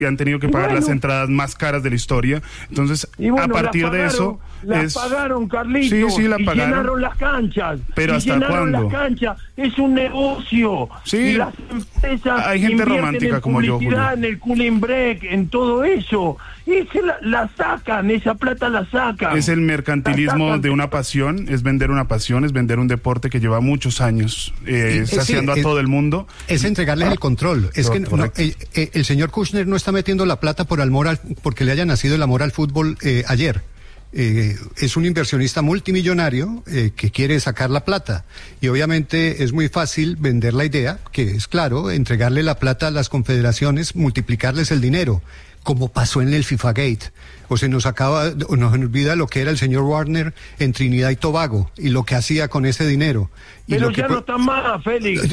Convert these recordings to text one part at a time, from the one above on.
y han tenido que pagar las entradas más caras de la historia. Entonces, a partir de eso... Las pagaron, Carlitos, sí, la y pagaron. llenaron las canchas. Pero ¿hasta cuándo? Las canchas, es un negocio. Sí, y las empresas hay gente romántica en como yo, publicidad, Julio. en el cooling break, en todo eso. Y la sacan, esa plata la sacan. Es el mercantilismo de una pasión, es vender una pasión, es vender un deporte que lleva muchos años saciando a todo el mundo. Es entregarles el control. Es que el señor Kushner no está metiendo la plata porque le haya nacido el amor al fútbol ayer. Es un inversionista multimillonario que quiere sacar la plata y obviamente es muy fácil vender la idea, que es claro, entregarle la plata a las confederaciones, multiplicarles el dinero, como pasó en el FIFA Gate. O se nos olvida lo que era el señor Warner en Trinidad y Tobago y lo que hacía con ese dinero. Y pero lo ya que no está más, Félix.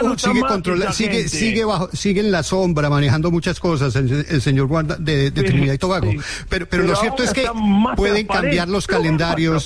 Sigue en la sombra manejando muchas cosas el señor Warner de Trinidad y Tobago. Sí. Pero lo cierto es que pueden cambiar los calendarios,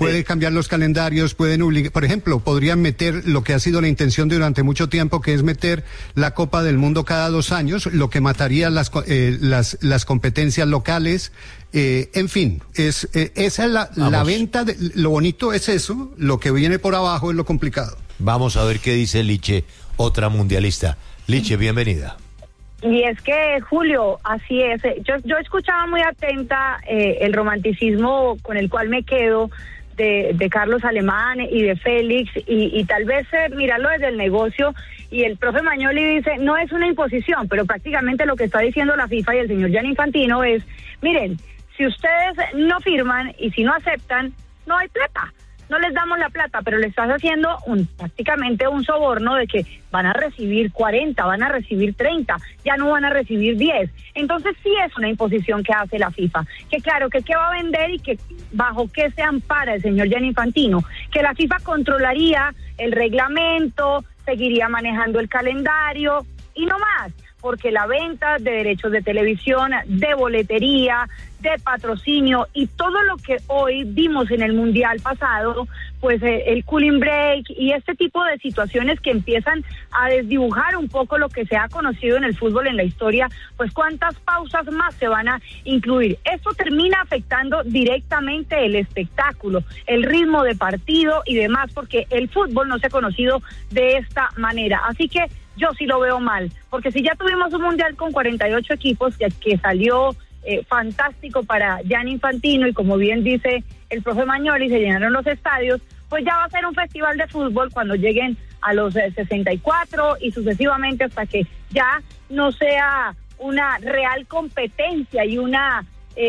pueden obligar, por ejemplo, podrían meter lo que ha sido la intención durante mucho tiempo, que es meter la Copa del Mundo cada 2 años, lo que mataría las competencias locales. En fin, esa es la venta. Lo bonito es eso, lo que viene por abajo es lo complicado. Vamos a ver qué dice Liche, otra mundialista. Liche, bienvenida. Y es que, Julio, así es. Yo escuchaba muy atenta el romanticismo con el cual me quedo de Carlos Alemán y de Félix, y tal vez mirarlo desde el negocio. Y el profe Magnoli dice, no es una imposición, pero prácticamente lo que está diciendo la FIFA y el señor Gianni Infantino es, miren, si ustedes no firman y si no aceptan, no hay plata. No les damos la plata, pero le estás haciendo prácticamente un soborno de que van a recibir 40, van a recibir 30, ya no van a recibir 10. Entonces sí es una imposición que hace la FIFA. Que claro, que qué va a vender y que bajo qué se ampara el señor Gianni Infantino. Que la FIFA controlaría el reglamento, seguiría manejando el calendario y no más. Porque la venta de derechos de televisión, de boletería, de patrocinio y todo lo que hoy vimos en el Mundial pasado, pues el cooling break y este tipo de situaciones que empiezan a desdibujar un poco lo que se ha conocido en el fútbol en la historia, pues cuántas pausas más se van a incluir. Esto termina afectando directamente el espectáculo, el ritmo de partido y demás, porque el fútbol no se ha conocido de esta manera. Así que yo sí lo veo mal, porque si ya tuvimos un mundial con 48 equipos que salió fantástico para Gianni Infantino y como bien dice el profe Magnoli, se llenaron los estadios, pues ya va a ser un festival de fútbol cuando lleguen a los 64 y sucesivamente hasta que ya no sea una real competencia y una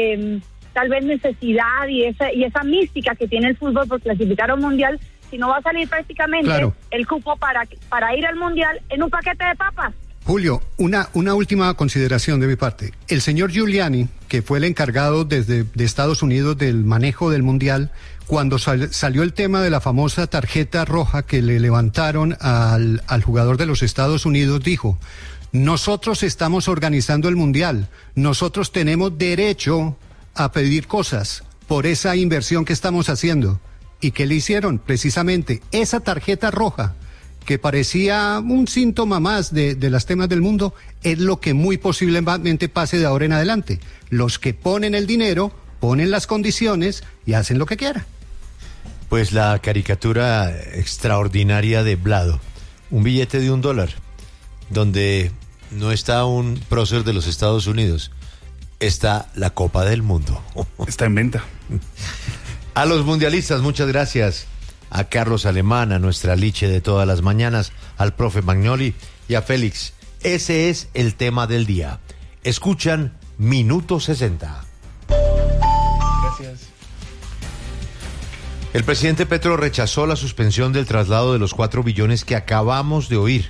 tal vez necesidad y esa mística que tiene el fútbol por clasificar a un mundial, sino va a salir prácticamente el cupo para ir al mundial en un paquete de papas. Julio, una última consideración de mi parte. El señor Giuliani, que fue el encargado de Estados Unidos del manejo del mundial, cuando salió el tema de la famosa tarjeta roja que le levantaron al jugador de los Estados Unidos, dijo: nosotros estamos organizando el mundial, nosotros tenemos derecho a pedir cosas por esa inversión que estamos haciendo. ¿Y qué le hicieron? Precisamente esa tarjeta roja, que parecía un síntoma más de las temas del mundo, es lo que muy posiblemente pase de ahora en adelante. Los que ponen el dinero, ponen las condiciones y hacen lo que quieran. Pues la caricatura extraordinaria de Blado, un billete de $1, donde no está un prócer de los Estados Unidos, está la Copa del Mundo. Está en venta. A los mundialistas, muchas gracias. A Carlos Alemán, a nuestra Liche de todas las mañanas, al profe Magnoli y a Félix. Ese es el tema del día. Escuchan Minuto 60. Gracias. El presidente Petro rechazó la suspensión del traslado de los 4 billones que acabamos de oír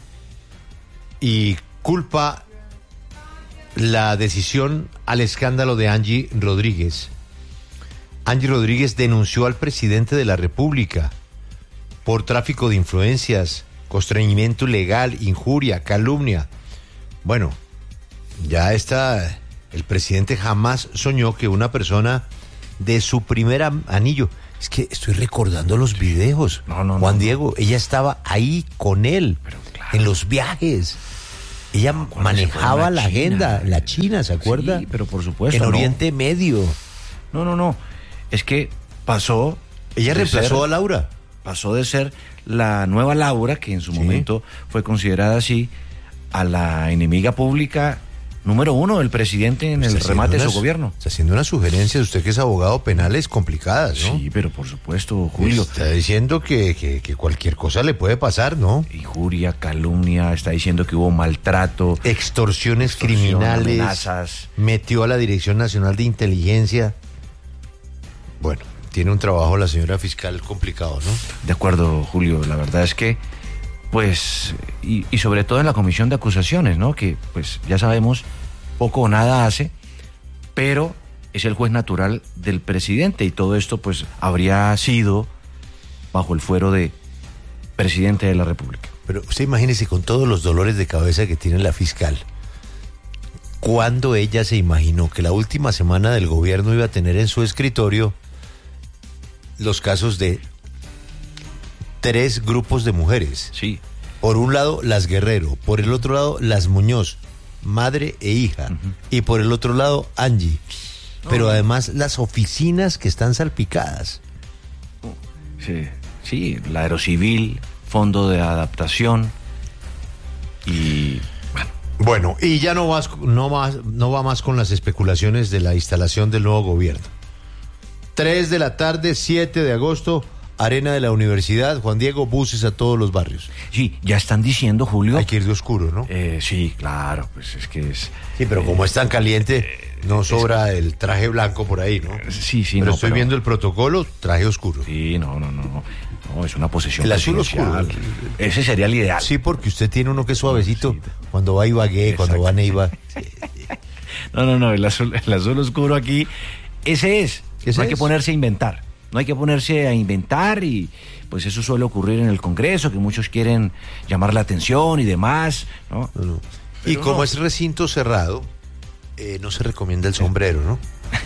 y culpa la decisión al escándalo de Angie Rodríguez. Angie Rodríguez denunció al presidente de la República por tráfico de influencias, constreñimiento ilegal, injuria, calumnia. Bueno, ya está. El presidente jamás soñó que una persona de su primer anillo. Es que estoy recordando los videos. Juan Diego, ella estaba ahí con él, en los viajes. Ella manejaba la agenda, la China, ¿se acuerda? Sí, pero por supuesto. En Oriente Medio. No. Es que pasó. Ella reemplazó a Laura. Pasó de ser la nueva Laura, que en su momento fue considerada así, a la enemiga pública número 1 del presidente en el remate de su gobierno. Está haciendo unas sugerencias, usted que es abogado penales complicadas, ¿no? Sí, pero por supuesto, Julio. Está diciendo que cualquier cosa le puede pasar, ¿no? Injuria, calumnia, está diciendo que hubo maltrato. Extorsiones criminales. Amenazas. Metió a la Dirección Nacional de Inteligencia. Bueno, tiene un trabajo la señora fiscal complicado, ¿no? De acuerdo, Julio, la verdad es que, pues, y sobre todo en la comisión de acusaciones, ¿no? Que, pues, ya sabemos, poco o nada hace, pero es el juez natural del presidente y todo esto, pues, habría sido bajo el fuero de presidente de la República. Pero usted imagínese con todos los dolores de cabeza que tiene la fiscal, ¿cuándo ella se imaginó que la última semana del gobierno iba a tener en su escritorio los casos de 3 grupos de mujeres? Sí. Por un lado, las Guerrero, por el otro lado, las Muñoz, madre e hija, y por el otro lado, Angie. Pero además, las oficinas que están salpicadas. Sí, la Aerocivil, Fondo de Adaptación, y Bueno, y ya no va más con las especulaciones de la instalación del nuevo gobierno. 3 de la tarde, 7 de agosto, Arena de la Universidad, Juan Diego, buses a todos los barrios. Sí, ya están diciendo, Julio. Hay que ir de oscuro, ¿no? Sí, claro, pues es que es... Sí, pero como es tan caliente, no sobra el traje blanco por ahí, ¿no? Sí, pero estoy viendo el protocolo, traje oscuro. Sí, no, es una posesión. El azul oscuro. Ese sería el ideal. Sí, porque usted tiene uno que es suavecito cuando va a Ibagué, cuando va a Neiva. No, el azul oscuro aquí, ese es. No hay que ponerse a inventar. No hay que ponerse a inventar y pues eso suele ocurrir en el Congreso, que muchos quieren llamar la atención y demás, ¿no? Y como es recinto cerrado, no se recomienda el sombrero, ¿no?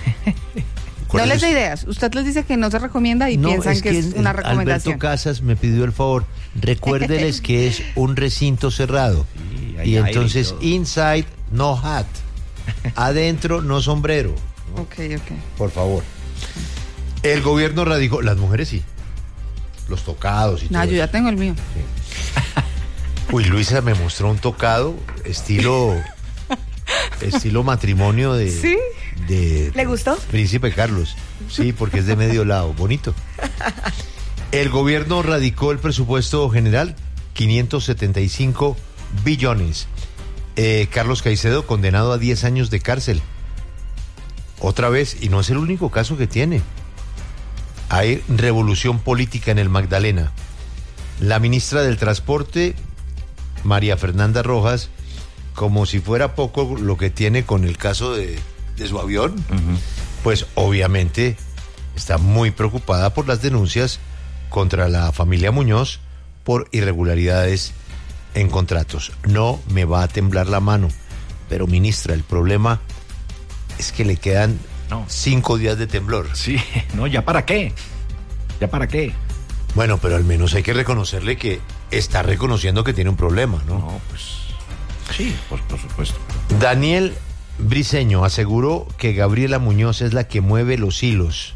No les dé ideas. Usted les dice que no se recomienda y piensan que es una recomendación. Alberto Casas me pidió el favor, recuérdeles que es un recinto cerrado. Sí, y entonces, inside, no hat. Adentro, no sombrero, ¿no? Ok. Por favor. El gobierno radicó, las mujeres sí, los tocados y todo. Yo ya tengo el mío. Sí. Uy, Luisa me mostró un tocado estilo matrimonio de... ¿Sí? ¿Le gustó? Príncipe Carlos. Sí, porque es de medio lado, bonito. El gobierno radicó el presupuesto general, 575 billones. Carlos Caicedo condenado a 10 años de cárcel. Otra vez, y no es el único caso que tiene. Hay revolución política en el Magdalena. La ministra del Transporte, María Fernanda Rojas, como si fuera poco lo que tiene con el caso de su avión, pues obviamente está muy preocupada por las denuncias contra la familia Muñoz por irregularidades en contratos. No me va a temblar la mano, pero ministra, el problema es que le quedan 5 días de temblor. Sí, ¿ya para qué? Bueno, pero al menos hay que reconocerle que está reconociendo que tiene un problema, ¿no? No, pues sí, por supuesto. Daniel Briceño aseguró que Gabriela Muñoz es la que mueve los hilos.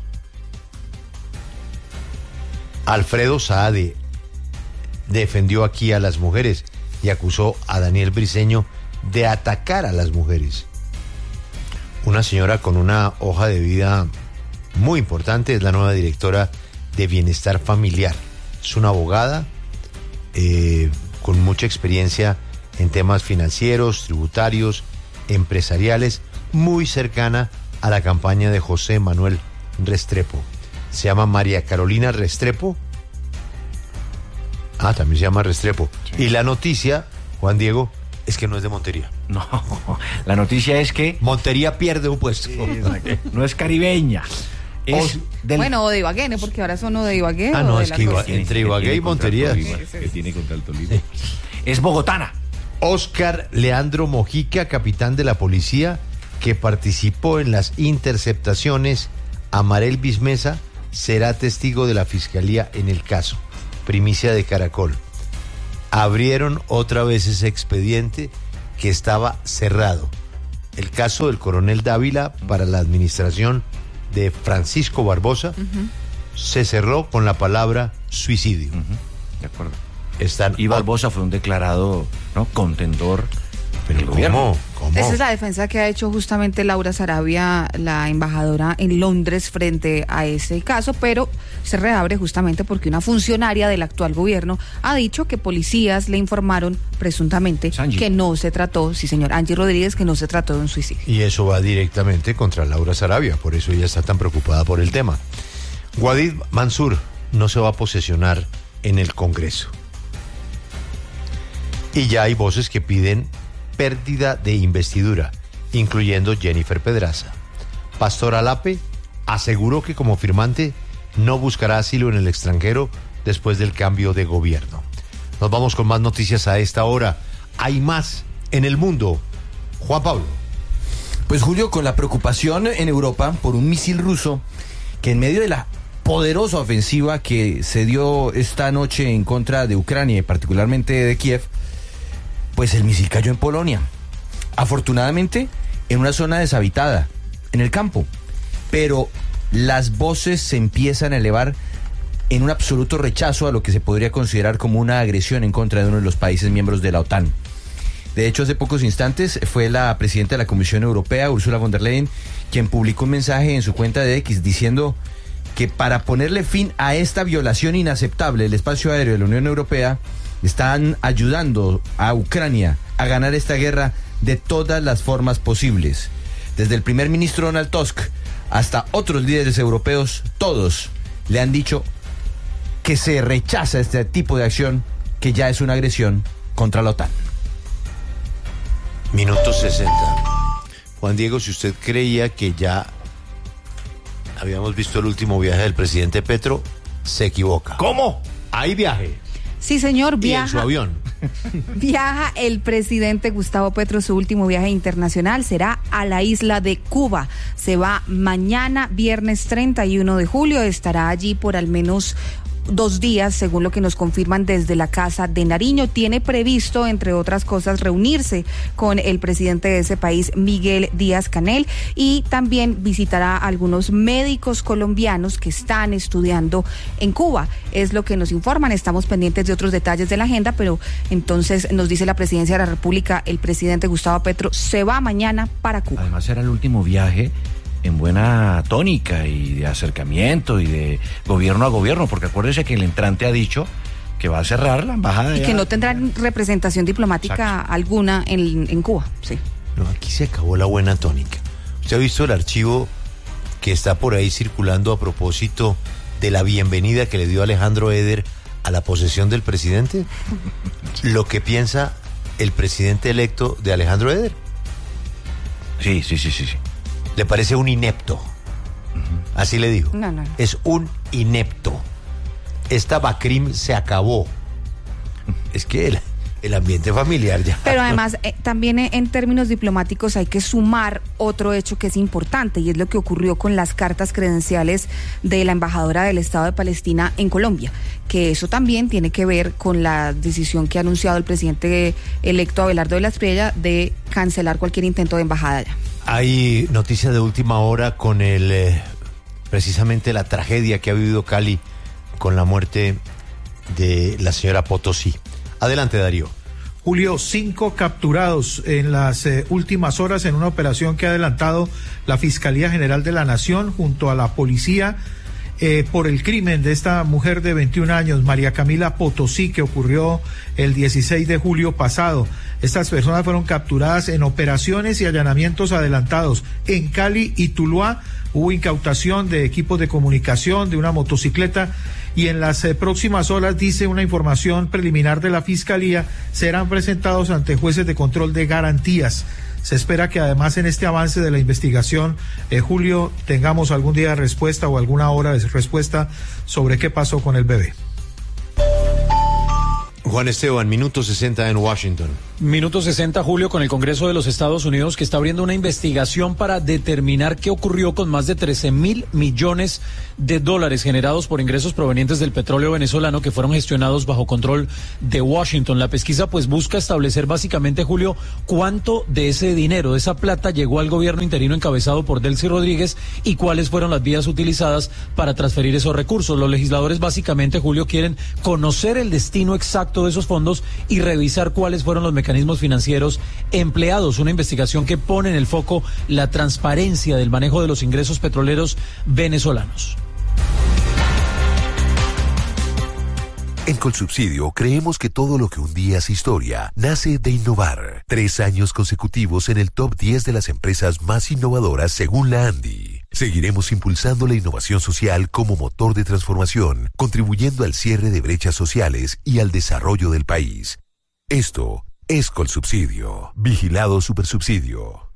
Alfredo Saade defendió aquí a las mujeres y acusó a Daniel Briceño de atacar a las mujeres. Una señora con una hoja de vida muy importante, es la nueva directora de Bienestar Familiar. Es una abogada con mucha experiencia en temas financieros, tributarios, empresariales, muy cercana a la campaña de José Manuel Restrepo. Se llama María Carolina Restrepo. También se llama Restrepo. Sí. Y la noticia, Juan Diego, es que no es de Montería. No, la noticia es que Montería pierde un puesto. Sí, no es caribeña. Es o de Ibagué, ¿no? Porque ahora son de Ibagué. No, es que entre Ibagué y Montería. ¿Qué tiene contra el Tolima? Es bogotana. Óscar Leandro Mojica, capitán de la policía, que participó en las interceptaciones a Marel Bismesa, será testigo de la fiscalía en el caso. Primicia de Caracol. Abrieron otra vez ese expediente que estaba cerrado. El caso del coronel Dávila para la administración de Francisco Barbosa se cerró con la palabra suicidio. De acuerdo. Y Barbosa fue un declarado, ¿no?, contendor del gobierno. ¿Cómo? Esa es la defensa que ha hecho justamente Laura Sarabia, la embajadora en Londres, frente a ese caso, pero se reabre justamente porque una funcionaria del actual gobierno ha dicho que policías le informaron presuntamente que no se trató, sí señor, Angie Rodríguez, que no se trató de un suicidio. Y eso va directamente contra Laura Sarabia, por eso ella está tan preocupada por el tema. Wadid Mansur no se va a posesionar en el Congreso. Y ya hay voces que piden pérdida de investidura, incluyendo Jennifer Pedraza. Pastor Alape aseguró que como firmante no buscará asilo en el extranjero después del cambio de gobierno. Nos vamos con más noticias a esta hora. Hay más en el mundo. Juan Pablo. Pues Julio, con la preocupación en Europa por un misil ruso que en medio de la poderosa ofensiva que se dio esta noche en contra de Ucrania y particularmente de Kiev, pues el misil cayó en Polonia. Afortunadamente, en una zona deshabitada, en el campo. Pero las voces se empiezan a elevar en un absoluto rechazo a lo que se podría considerar como una agresión en contra de uno de los países miembros de la OTAN. De hecho, hace pocos instantes fue la presidenta de la Comisión Europea, Ursula von der Leyen, quien publicó un mensaje en su cuenta de X diciendo que para ponerle fin a esta violación inaceptable del espacio aéreo de la Unión Europea, están ayudando a Ucrania a ganar esta guerra de todas las formas posibles. Desde el primer ministro Donald Tusk hasta otros líderes europeos, todos le han dicho que se rechaza este tipo de acción, que ya es una agresión contra la OTAN. Minuto 60. Juan Diego, si usted creía que ya habíamos visto el último viaje del presidente Petro, se equivoca. ¿Cómo? Hay viaje. Sí, señor, viaja. Y en su avión. Viaja el presidente Gustavo Petro. Su último viaje internacional será a la isla de Cuba. Se va mañana, viernes 31 de julio. Estará allí por al menos 2 días, según lo que nos confirman desde la Casa de Nariño. Tiene previsto, entre otras cosas, reunirse con el presidente de ese país, Miguel Díaz-Canel, y también visitará a algunos médicos colombianos que están estudiando en Cuba. Es lo que nos informan. Estamos pendientes de otros detalles de la agenda, pero entonces nos dice la Presidencia de la República, el presidente Gustavo Petro se va mañana para Cuba. Además será el último viaje en buena tónica y de acercamiento y de gobierno a gobierno, porque acuérdese que el entrante ha dicho que va a cerrar la embajada. Y que no tendrán representación diplomática alguna en Cuba. Sí. No, aquí se acabó la buena tónica. ¿Usted ha visto el archivo que está por ahí circulando a propósito de la bienvenida que le dio Alejandro Eder a la posesión del presidente? Lo que piensa el presidente electo de Alejandro Eder. Sí. ¿Le parece un inepto? Así le digo. No. Es un inepto. Esta Bacrim se acabó. Es que el ambiente familiar ya. Pero además, también en términos diplomáticos hay que sumar otro hecho que es importante, y es lo que ocurrió con las cartas credenciales de la embajadora del Estado de Palestina en Colombia, que eso también tiene que ver con la decisión que ha anunciado el presidente electo Abelardo de la Espriella de cancelar cualquier intento de embajada allá. Hay noticias de última hora con precisamente la tragedia que ha vivido Cali con la muerte de la señora Potosí. Adelante, Darío. Julio, 5 capturados en las últimas horas en una operación que ha adelantado la Fiscalía General de la Nación junto a la policía por el crimen de esta mujer de 21 años, María Camila Potosí, que ocurrió el 16 de julio pasado. Estas personas fueron capturadas en operaciones y allanamientos adelantados en Cali y Tuluá. Hubo incautación de equipos de comunicación, de una motocicleta, y en las próximas horas, dice una información preliminar de la Fiscalía, serán presentados ante jueces de control de garantías. Se espera que además en este avance de la investigación, Julio, tengamos algún día de respuesta o alguna hora de respuesta sobre qué pasó con el bebé. Juan Esteban, minuto 60 en Washington. Minuto 60, Julio, con el Congreso de los Estados Unidos, que está abriendo una investigación para determinar qué ocurrió con más de 13.000 millones de dólares generados por ingresos provenientes del petróleo venezolano que fueron gestionados bajo control de Washington. La pesquisa pues busca establecer básicamente, Julio, cuánto de ese dinero, de esa plata, llegó al gobierno interino encabezado por Delcy Rodríguez y cuáles fueron las vías utilizadas para transferir esos recursos. Los legisladores básicamente, Julio, quieren conocer el destino exacto de esos fondos y revisar cuáles fueron los mecanismos financieros empleados. Una investigación que pone en el foco la transparencia del manejo de los ingresos petroleros venezolanos. En Colsubsidio creemos que todo lo que un día es historia nace de innovar. 3 años consecutivos en el top 10 de las empresas más innovadoras según la ANDI. Seguiremos impulsando la innovación social como motor de transformación, contribuyendo al cierre de brechas sociales y al desarrollo del país. Esto es Colsubsidio. Vigilado Supersubsidio.